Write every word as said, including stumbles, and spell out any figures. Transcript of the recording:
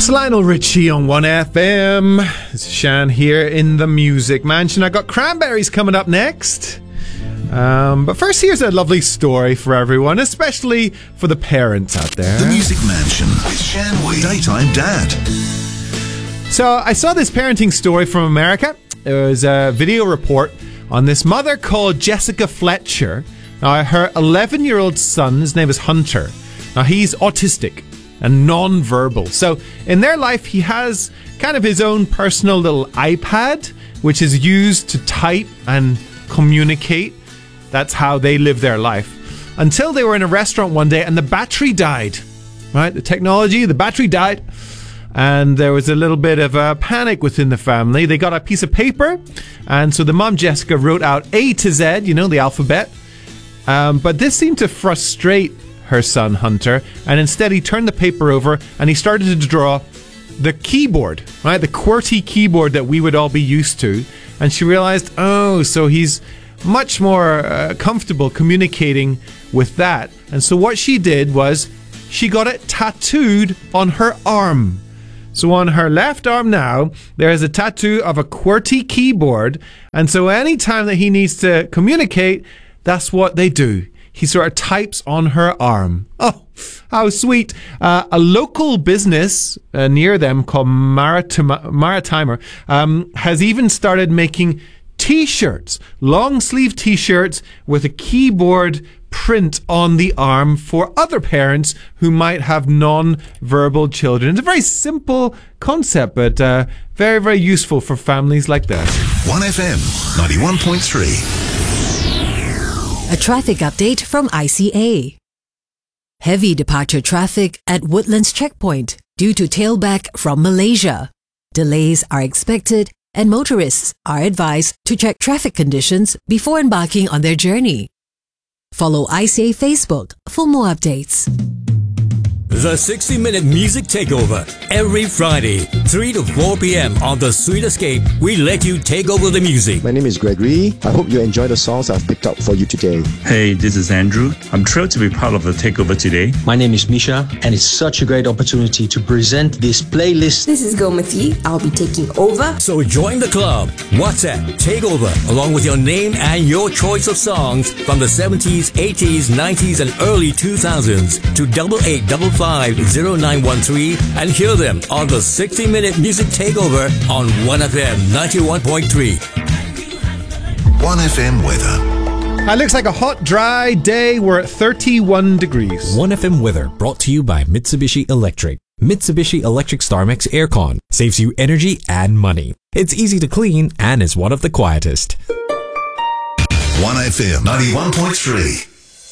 It's Lionel Richie on one F M. It's Shan here in the Music Mansion. I got Cranberries coming up next. Um, but first, here's a lovely story for everyone, especially for the parents out there. The Music Mansion with Shan Wee, Daytime Dad. So I saw this parenting story from America. It was a video report on this mother called Jessica Fletcher. Now, her eleven-year-old son, his name is Hunter. Now, he's autistic and non-verbal. So in their life, he has kind of his own personal little iPad, which is used to type and communicate. That's how they live their life. Until they were in a restaurant one day and the battery died. Right? The technology, the battery died. And there was a little bit of a panic within the family. They got a piece of paper. And so the mom, Jessica, wrote out A to Z, you know, the alphabet. Um, but this seemed to frustrate her son Hunter, and instead he turned the paper over and he started to draw the keyboard, right? The QWERTY keyboard that we would all be used to. And she realized, oh, so he's much more uh, comfortable communicating with that. And so what she did was she got it tattooed on her arm. So on her left arm now, there is a tattoo of a QWERTY keyboard. And so anytime that he needs to communicate, that's what they do. He sort of types on her arm. Oh, how sweet. Uh, a local business uh, near them called Maritim- Maritimer um, has even started making T-shirts, long sleeve T-shirts with a keyboard print on the arm for other parents who might have non-verbal children. It's a very simple concept, but uh, very, very useful for families like that. one F M ninety-one point three. A traffic update from I C A. Heavy departure traffic at Woodlands Checkpoint due to tailback from Malaysia. Delays are expected and motorists are advised to check traffic conditions before embarking on their journey. Follow I C A Facebook for more updates. The sixty minute Music Takeover. Every Friday, three to four p.m. on The Sweet Escape, we let you take over the music. My name is Gregory. I hope you enjoy the songs I've picked up for you today. Hey, this is Andrew. I'm thrilled to be part of the Takeover today. My name is Misha, and it's such a great opportunity to present this playlist. This is Gomati. I'll be taking over. So join the club. WhatsApp Takeover, along with your name and your choice of songs from the seventies, eighties, nineties, and early two thousands to double eight double five zero nine one three and hear them on the sixty minute Music Takeover on one F M ninety-one point three. one F M weather. It looks like a hot, dry day. We're at thirty-one degrees. one F M weather brought to you by Mitsubishi Electric. Mitsubishi Electric StarMax Aircon saves you energy and money. It's easy to clean and is one of the quietest. one F M ninety-one point three.